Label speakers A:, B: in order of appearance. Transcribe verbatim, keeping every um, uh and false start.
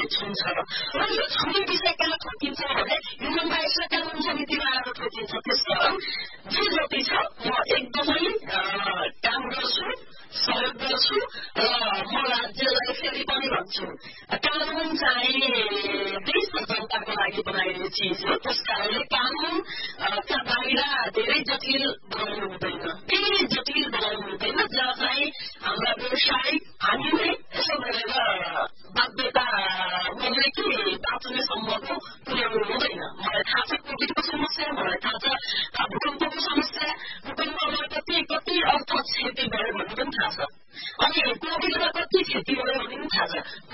A: छुन्छ र यो छुने विषय किन थपिन्छ भने